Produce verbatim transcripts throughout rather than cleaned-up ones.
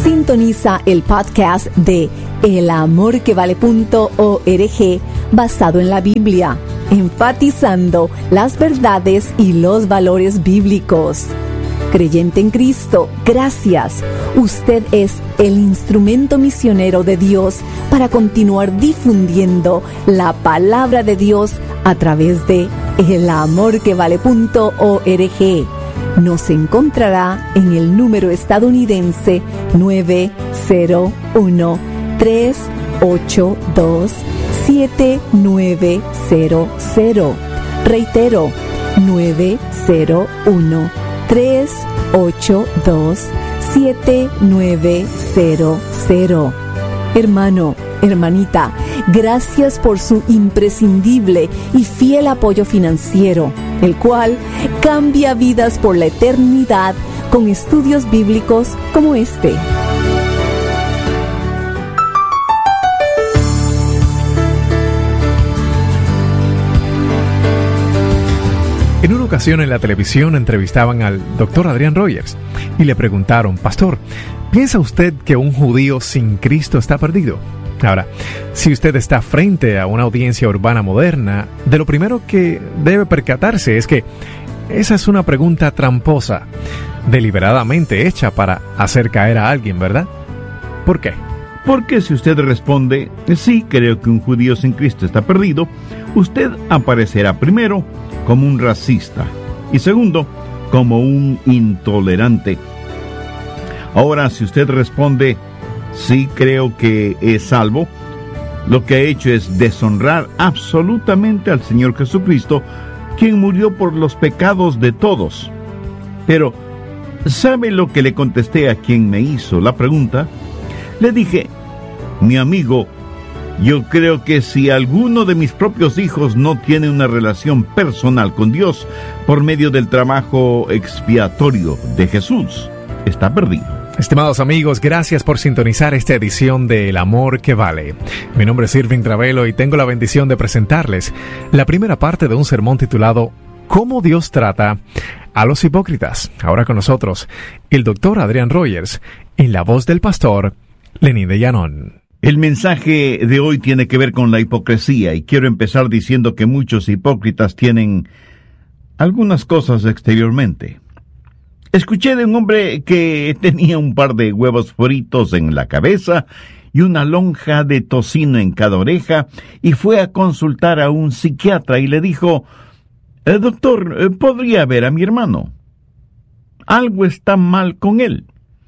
Sintoniza el podcast de el amor que vale punto org basado en la Biblia, enfatizando las verdades y los valores bíblicos. Creyente en Cristo, gracias. Usted es el instrumento misionero de Dios para continuar difundiendo la palabra de Dios a través de el amor que vale punto org. Nos encontrará en el número estadounidense nueve cero uno, tres ocho dos, siete nueve cero cero. Reitero, nueve cero uno, tres ocho dos, siete nueve cero cero. Hermano, hermanita, gracias por su imprescindible y fiel apoyo financiero, el cual cambia vidas por la eternidad con estudios bíblicos como este. En una ocasión en la televisión entrevistaban al doctor Adrian Rogers y le preguntaron: Pastor, ¿piensa usted que un judío sin Cristo está perdido? Ahora, si usted está frente a una audiencia urbana moderna, de lo primero que debe percatarse es que esa es una pregunta tramposa, deliberadamente hecha para hacer caer a alguien, ¿verdad? ¿Por qué? Porque si usted responde, sí, creo que un judío sin Cristo está perdido, usted aparecerá primero como un racista y segundo, como un intolerante. Ahora, si usted responde, sí, creo que es salvo, lo que ha hecho es deshonrar absolutamente al Señor Jesucristo, quien murió por los pecados de todos. Pero, ¿sabe lo que le contesté a quien me hizo la pregunta? Le dije: mi amigo, yo creo que si alguno de mis propios hijos no tiene una relación personal con Dios por medio del trabajo expiatorio de Jesús, está perdido. Estimados amigos, gracias por sintonizar esta edición de El Amor que Vale. Mi nombre es Irving Travelo y tengo la bendición de presentarles la primera parte de un sermón titulado ¿Cómo Dios trata a los hipócritas? Ahora con nosotros, el doctor Adrian Rogers, en la voz del pastor Lenín de Llanón. El mensaje de hoy tiene que ver con la hipocresía y quiero empezar diciendo que muchos hipócritas tienen algunas cosas exteriormente. Escuché de un hombre que tenía un par de huevos fritos en la cabeza y una lonja de tocino en cada oreja y fue a consultar a un psiquiatra y le dijo: eh, doctor, eh, ¿podría ver a mi hermano? Algo está mal con él.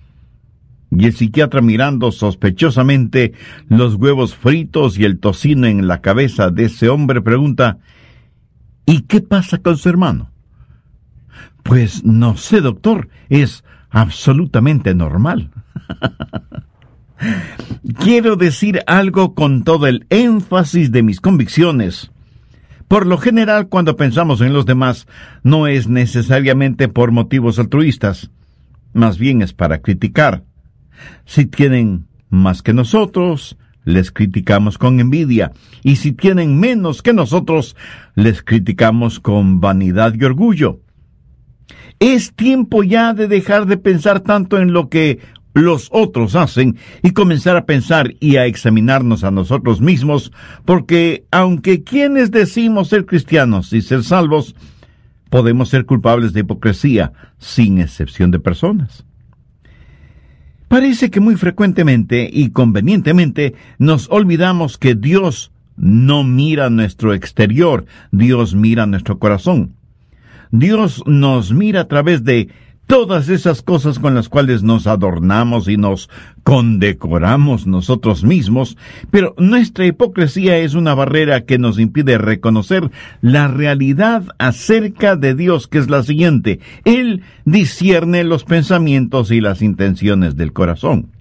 Y el psiquiatra, mirando sospechosamente los huevos fritos y el tocino en la cabeza de ese hombre, pregunta: ¿y qué pasa con su hermano? Pues no sé, doctor, es absolutamente normal. Quiero decir algo con todo el énfasis de mis convicciones. Por lo general, cuando pensamos en los demás, no es necesariamente por motivos altruistas, más bien es para criticar. Si tienen más que nosotros, les criticamos con envidia, y si tienen menos que nosotros, les criticamos con vanidad y orgullo. Es tiempo ya de dejar de pensar tanto en lo que los otros hacen y comenzar a pensar y a examinarnos a nosotros mismos, porque aunque quienes decimos ser cristianos y ser salvos, podemos ser culpables de hipocresía, sin excepción de personas. Parece que muy frecuentemente y convenientemente nos olvidamos que Dios no mira nuestro exterior, Dios mira nuestro corazón. Dios nos mira a través de todas esas cosas con las cuales nos adornamos y nos condecoramos nosotros mismos, pero nuestra hipocresía es una barrera que nos impide reconocer la realidad acerca de Dios, que es la siguiente: Él discierne los pensamientos y las intenciones del corazón.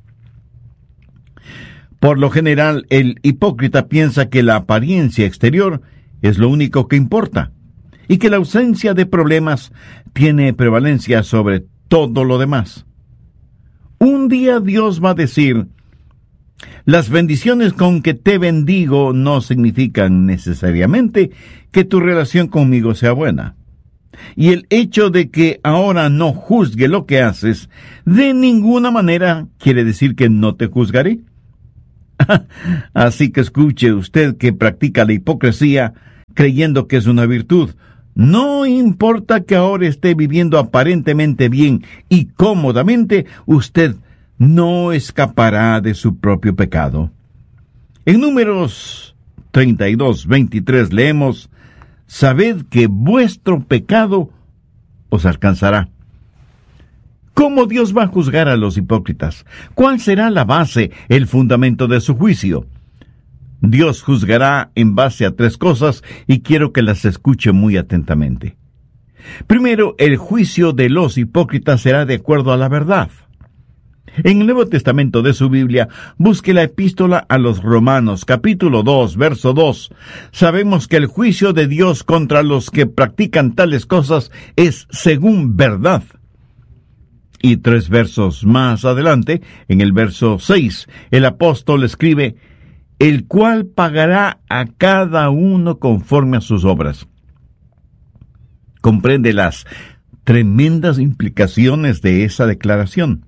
Por lo general, el hipócrita piensa que la apariencia exterior es lo único que importa, y que la ausencia de problemas tiene prevalencia sobre todo lo demás. Un día Dios va a decir: las bendiciones con que te bendigo no significan necesariamente que tu relación conmigo sea buena. y el hecho de que ahora no juzgue lo que haces, de ninguna manera quiere decir que no te juzgaré. Así que escuche usted que practica la hipocresía creyendo que es una virtud. No importa que ahora esté viviendo aparentemente bien y cómodamente, usted no escapará de su propio pecado. En Números treinta y dos, veintitrés leemos: sabed que vuestro pecado os alcanzará. ¿Cómo Dios va a juzgar a los hipócritas? ¿Cuál será la base, el fundamento de su juicio? Dios juzgará en base a tres cosas y quiero que las escuche muy atentamente. Primero, el juicio de los hipócritas será de acuerdo a la verdad. En el Nuevo Testamento de su Biblia, busque la epístola a los Romanos, capítulo dos, verso dos. Sabemos que el juicio de Dios contra los que practican tales cosas es según verdad. Y tres versos más adelante, en el verso seis, el apóstol escribe: el cual pagará a cada uno conforme a sus obras. Comprende las tremendas implicaciones de esa declaración.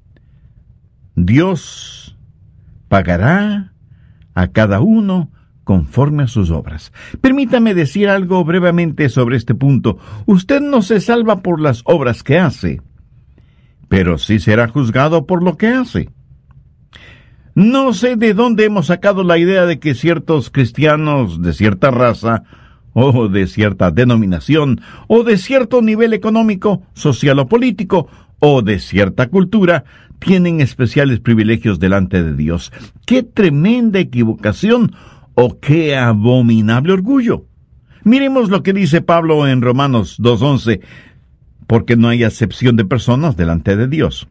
Dios pagará a cada uno conforme a sus obras. Permítame decir algo brevemente sobre este punto. Usted no se salva por las obras que hace, pero sí será juzgado por lo que hace. No sé de dónde hemos sacado la idea de que ciertos cristianos de cierta raza, o de cierta denominación, o de cierto nivel económico, social o político, o de cierta cultura, tienen especiales privilegios delante de Dios. ¡Qué tremenda equivocación! ¡O qué abominable orgullo! Miremos lo que dice Pablo en Romanos dos once, porque no hay acepción de personas delante de Dios.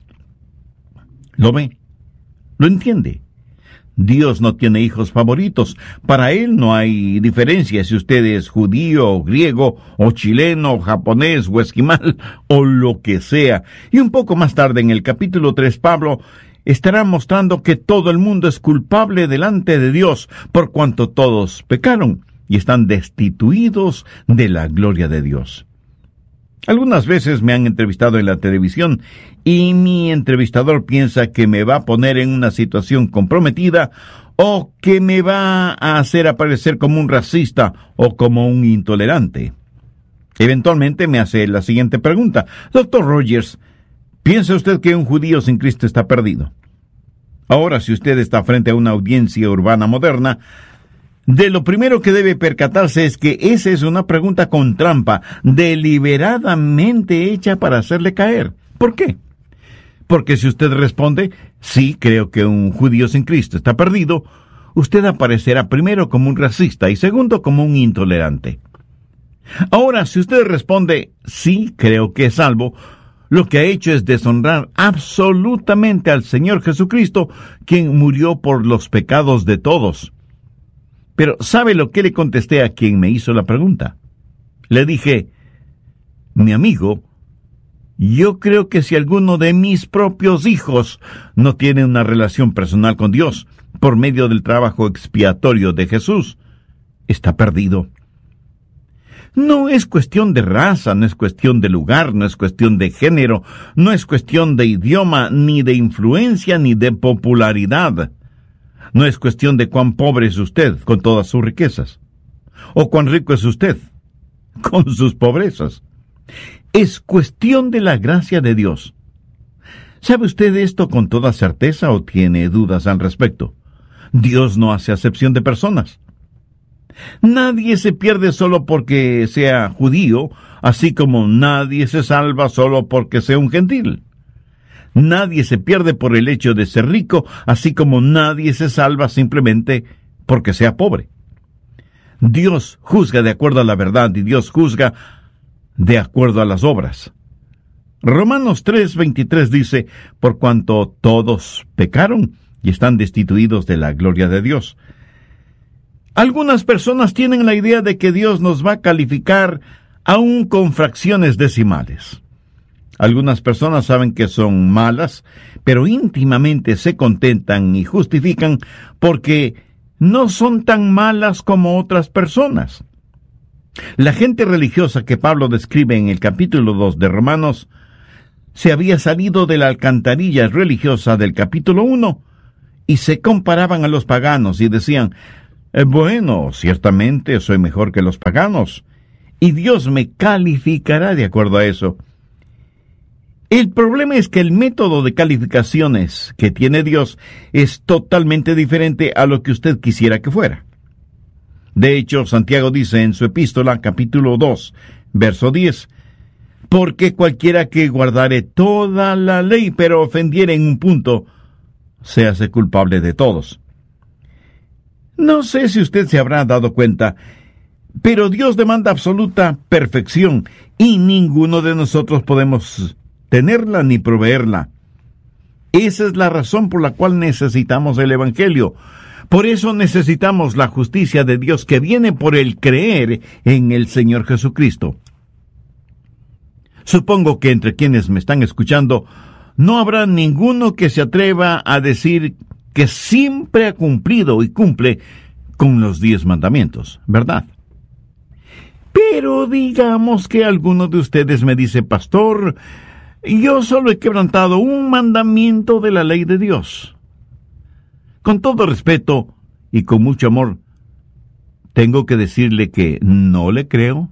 ¿Lo ve? ¿Lo entiende? Dios no tiene hijos favoritos. Para Él no hay diferencia si usted es judío, o griego, o chileno, o japonés, o esquimal, o lo que sea. Y un poco más tarde, en el capítulo tres, Pablo estará mostrando que todo el mundo es culpable delante de Dios, por cuanto todos pecaron y están destituidos de la gloria de Dios. Algunas veces me han entrevistado en la televisión y mi entrevistador piensa que me va a poner en una situación comprometida o que me va a hacer aparecer como un racista o como un intolerante. Eventualmente me hace la siguiente pregunta: doctor Rogers, ¿piensa usted que un judío sin Cristo está perdido? Ahora, si usted está frente a una audiencia urbana moderna, de lo primero que debe percatarse es que esa es una pregunta con trampa, deliberadamente hecha para hacerle caer. ¿Por qué? Porque si usted responde, sí, creo que un judío sin Cristo está perdido, usted aparecerá primero como un racista y segundo como un intolerante. Ahora, si usted responde, sí, creo que es salvo, lo que ha hecho es deshonrar absolutamente al Señor Jesucristo, quien murió por los pecados de todos. Pero ¿sabe lo que le contesté a quien me hizo la pregunta? Le dije: mi amigo, yo creo que si alguno de mis propios hijos no tiene una relación personal con Dios por medio del trabajo expiatorio de Jesús, está perdido. No es cuestión de raza, no es cuestión de lugar, no es cuestión de género, no es cuestión de idioma, ni de influencia, ni de popularidad. No es cuestión de cuán pobre es usted con todas sus riquezas, o cuán rico es usted con sus pobrezas. Es cuestión de la gracia de Dios. ¿Sabe usted esto con toda certeza o tiene dudas al respecto? Dios no hace acepción de personas. Nadie se pierde solo porque sea judío, así como nadie se salva solo porque sea un gentil. Nadie se pierde por el hecho de ser rico, así como nadie se salva simplemente porque sea pobre. Dios juzga de acuerdo a la verdad y Dios juzga de acuerdo a las obras. Romanos tres veintitrés dice: por cuanto todos pecaron y están destituidos de la gloria de Dios. Algunas personas tienen la idea de que Dios nos va a calificar aún con fracciones decimales. Algunas personas saben que son malas, pero íntimamente se contentan y justifican porque no son tan malas como otras personas. La gente religiosa que Pablo describe en el capítulo dos de Romanos se había salido de la alcantarilla religiosa del capítulo uno y se comparaban a los paganos y decían, eh, bueno, ciertamente soy mejor que los paganos, y Dios me calificará de acuerdo a eso. El problema es que el método de calificaciones que tiene Dios es totalmente diferente a lo que usted quisiera que fuera. De hecho, Santiago dice en su epístola, capítulo dos, verso diez, porque cualquiera que guardare toda la ley, pero ofendiere en un punto, se hace culpable de todos. No sé si usted se habrá dado cuenta, pero Dios demanda absoluta perfección y ninguno de nosotros podemos tenerla ni proveerla. Esa es la razón por la cual necesitamos el Evangelio. Por eso necesitamos la justicia de Dios que viene por el creer en el Señor Jesucristo. Supongo que entre quienes me están escuchando no habrá ninguno que se atreva a decir que siempre ha cumplido y cumple con los diez mandamientos, ¿verdad? Pero digamos que alguno de ustedes me dice, pastor, yo solo he quebrantado un mandamiento de la ley de Dios. Con todo respeto y con mucho amor, tengo que decirle que no le creo.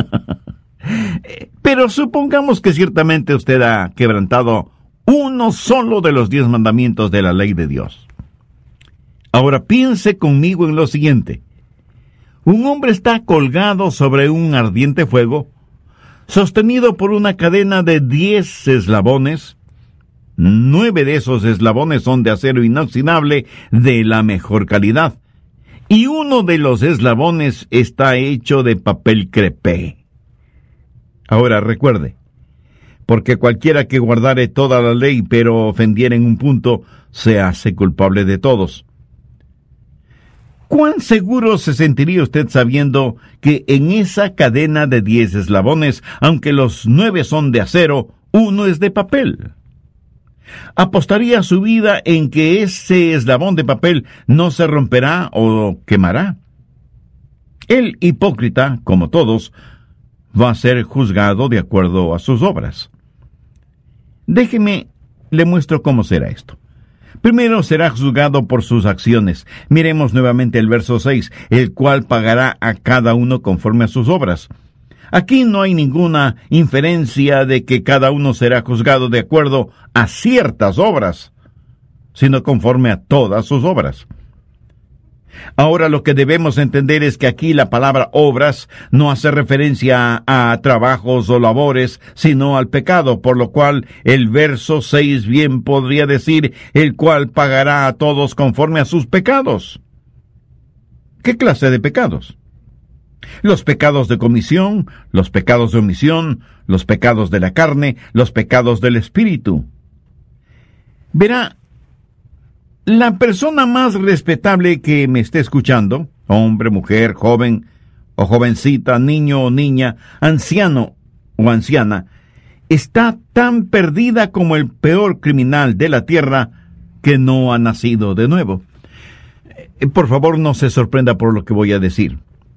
Pero supongamos que ciertamente usted ha quebrantado uno solo de los diez mandamientos de la ley de Dios. Ahora piense conmigo en lo siguiente. Un hombre está colgado sobre un ardiente fuego, sostenido por una cadena de diez eslabones. Nueve de esos eslabones son de acero inoxidable de la mejor calidad, y uno de los eslabones está hecho de papel crepé. Ahora recuerde, porque cualquiera que guardare toda la ley, pero ofendiere en un punto, se hace culpable de todos. ¿Cuán seguro se sentiría usted sabiendo que en esa cadena de diez eslabones, aunque los nueve son de acero, uno es de papel? ¿Apostaría su vida en que ese eslabón de papel no se romperá o quemará? El hipócrita, como todos, va a ser juzgado de acuerdo a sus obras. Déjeme, le muestro cómo será esto. Primero será juzgado por sus acciones. Miremos nuevamente el verso seis, el cual pagará a cada uno conforme a sus obras. Aquí no hay ninguna inferencia de que cada uno será juzgado de acuerdo a ciertas obras, sino conforme a todas sus obras. Ahora lo que debemos entender es que aquí la palabra obras no hace referencia a, a trabajos o labores, sino al pecado, por lo cual el verso seis bien podría decir, el cual pagará a todos conforme a sus pecados. ¿Qué clase de pecados? Los pecados de comisión, los pecados de omisión, los pecados de la carne, los pecados del espíritu. Verá, la persona más respetable que me esté escuchando, hombre, mujer, joven o jovencita, niño o niña, anciano o anciana, está tan perdida como el peor criminal de la tierra que no ha nacido de nuevo. Por favor, no se sorprenda por lo que voy a decir.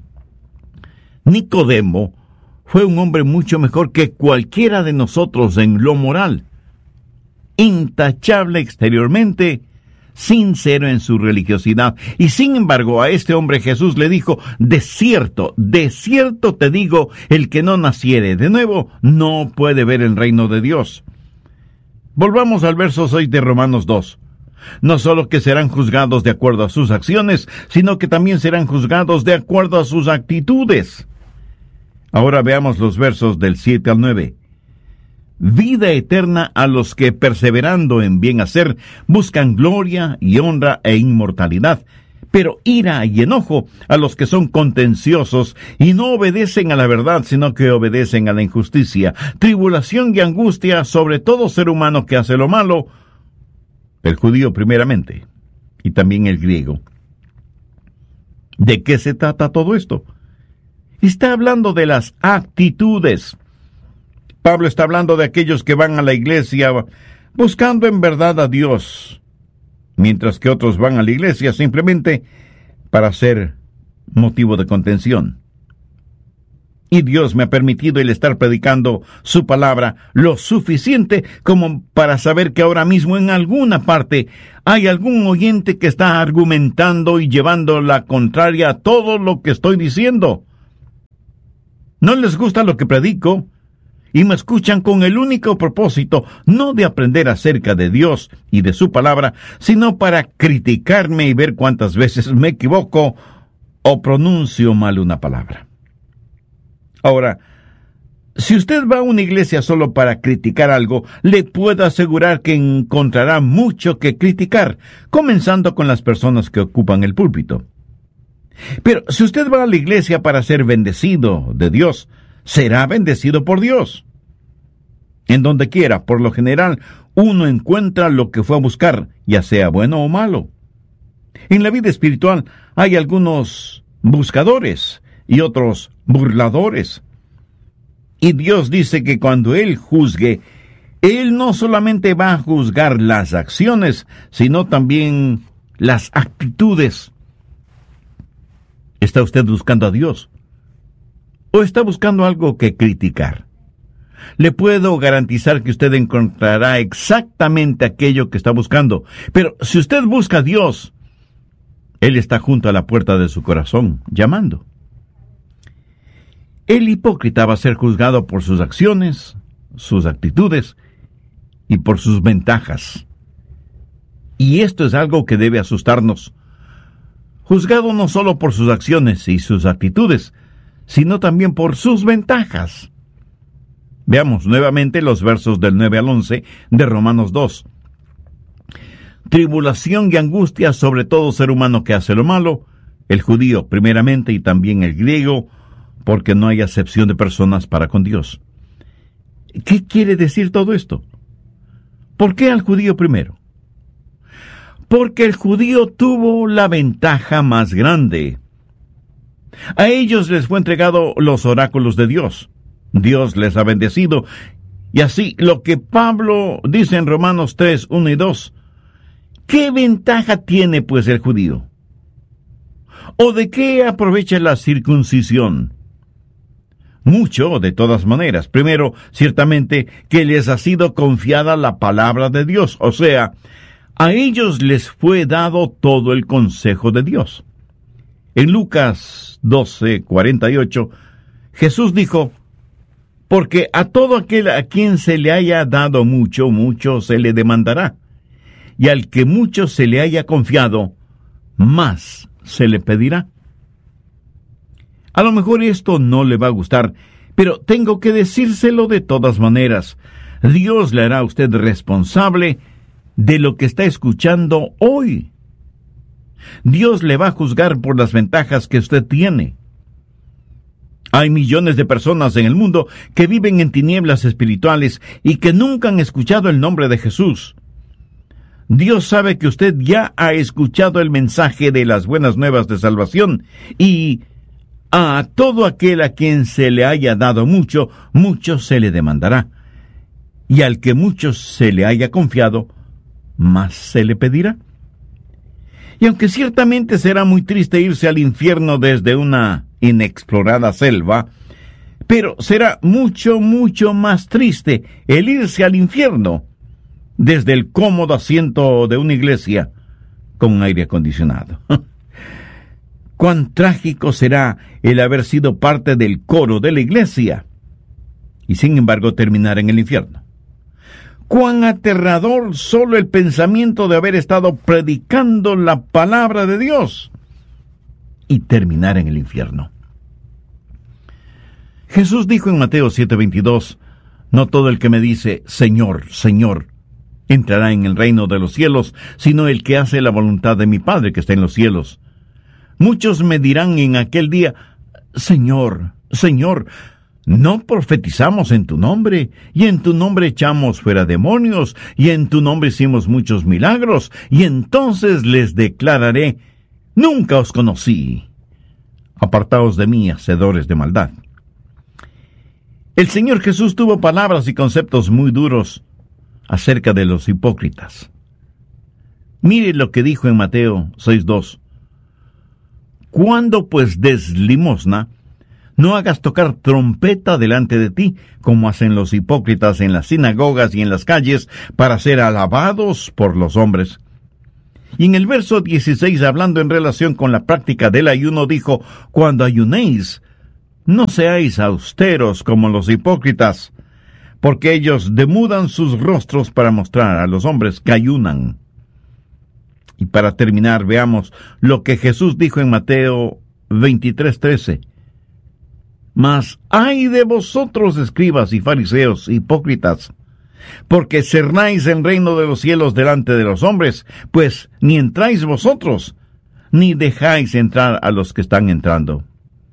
Nicodemo fue un hombre mucho mejor que cualquiera de nosotros en lo moral, intachable exteriormente, sincero en su religiosidad, y sin embargo a este hombre Jesús le dijo, de cierto, de cierto te digo, el que no naciere de nuevo no puede ver el reino de Dios. Volvamos al verso seis de Romanos dos. No solo que serán juzgados de acuerdo a sus acciones, sino que también serán juzgados de acuerdo a sus actitudes. Ahora veamos los versos del siete al nueve. Vida eterna a los que, perseverando en bien hacer, buscan gloria y honra e inmortalidad, pero ira y enojo a los que son contenciosos y no obedecen a la verdad, sino que obedecen a la injusticia, tribulación y angustia sobre todo ser humano que hace lo malo, el judío primeramente, y también el griego. ¿De qué se trata todo esto? Está hablando de las actitudes. Pablo está hablando de aquellos que van a la iglesia buscando en verdad a Dios, mientras que otros van a la iglesia simplemente para ser motivo de contención. Y Dios me ha permitido el estar predicando su palabra lo suficiente como para saber que ahora mismo en alguna parte hay algún oyente que está argumentando y llevando la contraria a todo lo que estoy diciendo. No les gusta lo que predico y me escuchan con el único propósito no de aprender acerca de Dios y de su palabra, sino para criticarme y ver cuántas veces me equivoco o pronuncio mal una palabra. Ahora, si usted va a una iglesia solo para criticar algo, le puedo asegurar que encontrará mucho que criticar, comenzando con las personas que ocupan el púlpito. Pero si usted va a la iglesia para ser bendecido de Dios, será bendecido por Dios. En donde quiera, por lo general, uno encuentra lo que fue a buscar, ya sea bueno o malo. En la vida espiritual hay algunos buscadores y otros burladores. Y Dios dice que cuando Él juzgue, Él no solamente va a juzgar las acciones, sino también las actitudes. ¿Está usted buscando a Dios? ¿O está buscando algo que criticar? Le puedo garantizar que usted encontrará exactamente aquello que está buscando. Pero si usted busca a Dios, Él está junto a la puerta de su corazón, llamando. El hipócrita va a ser juzgado por sus acciones, sus actitudes y por sus ventajas. Y esto es algo que debe asustarnos. Juzgado no solo por sus acciones y sus actitudes, sino también por sus ventajas. Veamos nuevamente los versos del nueve al once de Romanos dos. Tribulación y angustia sobre todo ser humano que hace lo malo, el judío primeramente y también el griego, porque no hay acepción de personas para con Dios. ¿Qué quiere decir todo esto? ¿Por qué al judío primero? Porque el judío tuvo la ventaja más grande. A ellos les fue entregado los oráculos de Dios. Dios les ha bendecido. Y así, lo que Pablo dice en Romanos tres, uno y dos, ¿qué ventaja tiene pues el judío? ¿O de qué aprovecha la circuncisión? Mucho, de todas maneras. Primero, ciertamente, que les ha sido confiada la palabra de Dios. O sea, a ellos les fue dado todo el consejo de Dios. En Lucas doce, cuarenta y ocho, Jesús dijo, porque a todo aquel a quien se le haya dado mucho, mucho se le demandará. Y al que mucho se le haya confiado, más se le pedirá. A lo mejor esto no le va a gustar, pero tengo que decírselo de todas maneras. Dios le hará a usted responsable de lo que está escuchando hoy. Dios le va a juzgar por las ventajas que usted tiene. Hay millones de personas en el mundo que viven en tinieblas espirituales y que nunca han escuchado el nombre de Jesús. Dios sabe que usted ya ha escuchado el mensaje de las buenas nuevas de salvación y a todo aquel a quien se le haya dado mucho, mucho se le demandará. Y al que mucho se le haya confiado, más se le pedirá. Y aunque ciertamente será muy triste irse al infierno desde una inexplorada selva, pero será mucho, mucho más triste el irse al infierno desde el cómodo asiento de una iglesia con aire acondicionado. Cuán trágico será el haber sido parte del coro de la iglesia y sin embargo terminar en el infierno. Cuán aterrador solo el pensamiento de haber estado predicando la palabra de Dios y terminar en el infierno. Jesús dijo en Mateo siete veintidós, no todo el que me dice, Señor, Señor, entrará en el reino de los cielos, sino el que hace la voluntad de mi Padre que está en los cielos. Muchos me dirán en aquel día, Señor, Señor, ¿no profetizamos en tu nombre? Y en tu nombre echamos fuera demonios, y en tu nombre hicimos muchos milagros, y entonces les declararé, nunca os conocí. Apartaos de mí, hacedores de maldad. El Señor Jesús tuvo palabras y conceptos muy duros acerca de los hipócritas. Mire lo que dijo en Mateo seis dos. Cuando pues des limosna, No hagas tocar trompeta delante de ti, como hacen los hipócritas en las sinagogas y en las calles, para ser alabados por los hombres. Y en el verso dieciséis, hablando en relación con la práctica del ayuno, dijo: cuando ayunéis, no seáis austeros como los hipócritas, porque ellos demudan sus rostros para mostrar a los hombres que ayunan. Y para terminar, veamos lo que Jesús dijo en Mateo veintitrés trece. Mas ay de vosotros, escribas y fariseos, hipócritas, porque cerráis el reino de los cielos delante de los hombres, pues ni entráis vosotros, ni dejáis entrar a los que están entrando.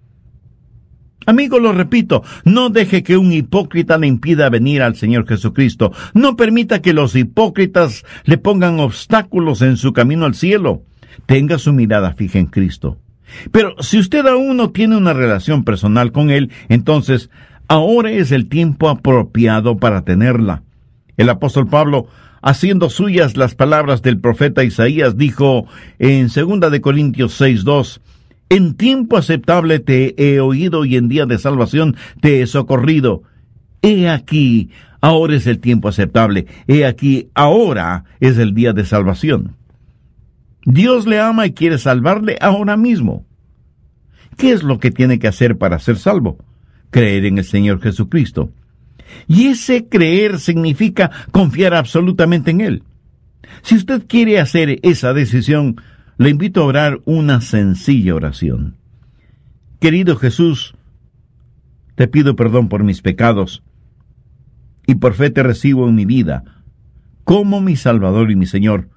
Amigo, lo repito, no deje que un hipócrita le impida venir al Señor Jesucristo. No permita que los hipócritas le pongan obstáculos en su camino al cielo. Tenga su mirada fija en Cristo. Pero si usted aún no tiene una relación personal con Él, entonces ahora es el tiempo apropiado para tenerla. El apóstol Pablo, haciendo suyas las palabras del profeta Isaías, dijo en segunda de Corintios seis dos, en tiempo aceptable te he oído y en día de salvación te he socorrido. He aquí, ahora es el tiempo aceptable. He aquí, ahora es el día de salvación. Dios le ama y quiere salvarle ahora mismo. ¿Qué es lo que tiene que hacer para ser salvo? Creer en el Señor Jesucristo. Y ese creer significa confiar absolutamente en Él. Si usted quiere hacer esa decisión, le invito a orar una sencilla oración. Querido Jesús, te pido perdón por mis pecados y por fe te recibo en mi vida como mi Salvador y mi Señor.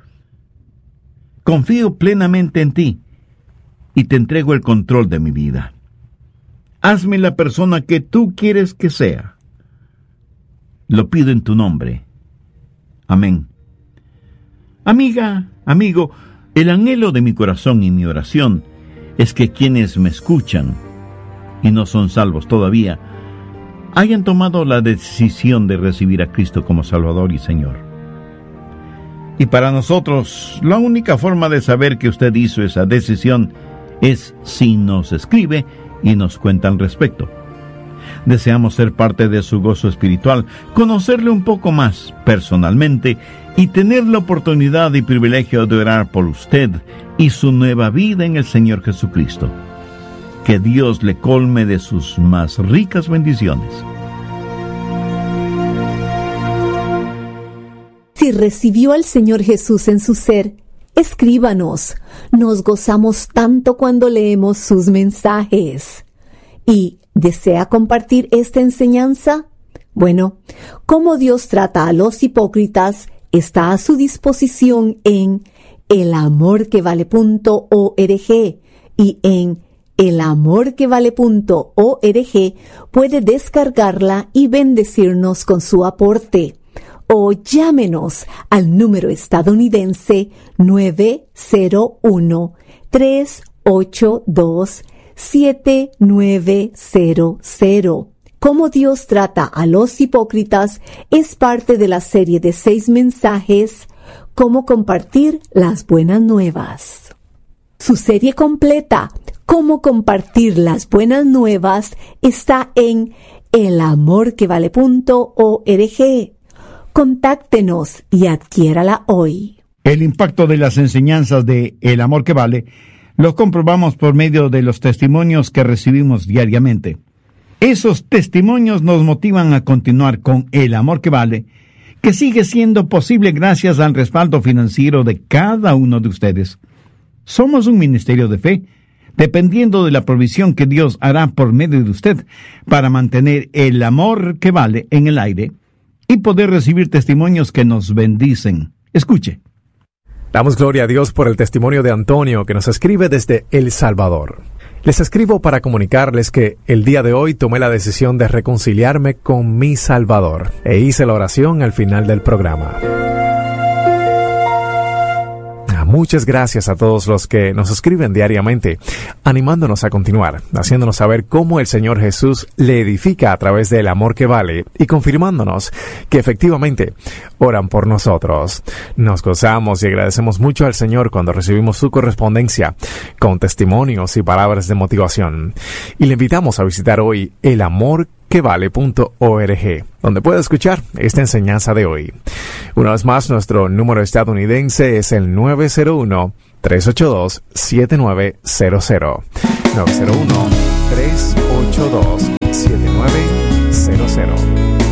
Confío plenamente en ti y te entrego el control de mi vida. Hazme la persona que tú quieres que sea. Lo pido en tu nombre. Amén. Amiga, amigo, el anhelo de mi corazón y mi oración es que quienes me escuchan y no son salvos todavía hayan tomado la decisión de recibir a Cristo como Salvador y Señor. Y para nosotros, la única forma de saber que usted hizo esa decisión es si nos escribe y nos cuenta al respecto. Deseamos ser parte de su gozo espiritual, conocerle un poco más personalmente y tener la oportunidad y privilegio de orar por usted y su nueva vida en el Señor Jesucristo. Que Dios le colme de sus más ricas bendiciones. Si recibió al Señor Jesús en su ser, escríbanos. Nos gozamos tanto cuando leemos sus mensajes. ¿Y desea compartir esta enseñanza? Bueno, cómo Dios trata a los hipócritas está a su disposición en el amor que vale punto org y en el amor que vale punto org puede descargarla y bendecirnos con su aporte. O llámenos al número estadounidense nueve cero uno, tres ocho dos, siete nueve cero cero. Cómo Dios trata a los hipócritas es parte de la serie de seis mensajes, Cómo compartir las buenas nuevas. Su serie completa, Cómo compartir las buenas nuevas, está en el amor que vale punto org. Contáctenos y adquiérala hoy. El impacto de las enseñanzas de El Amor que Vale lo comprobamos por medio de los testimonios que recibimos diariamente. Esos testimonios nos motivan a continuar con El Amor que Vale, que sigue siendo posible gracias al respaldo financiero de cada uno de ustedes. Somos un ministerio de fe, dependiendo de la provisión que Dios hará por medio de usted para mantener El Amor que Vale en el aire y poder recibir testimonios que nos bendicen. Escuche. Damos gloria a Dios por el testimonio de Antonio, que nos escribe desde El Salvador. Les escribo para comunicarles que el día de hoy tomé la decisión de reconciliarme con mi Salvador e hice la oración al final del programa. Muchas gracias a todos los que nos escriben diariamente, animándonos a continuar, haciéndonos saber cómo el Señor Jesús le edifica a través del amor que vale y confirmándonos que efectivamente oran por nosotros. Nos gozamos y agradecemos mucho al Señor cuando recibimos su correspondencia con testimonios y palabras de motivación. Y le invitamos a visitar hoy el amor que vale punto org, donde puede escuchar esta enseñanza de hoy. Una vez más, nuestro número estadounidense es el nueve cero uno, tres ocho dos, siete nueve cero cero. nueve cero uno, tres ocho dos, siete nueve cero cero.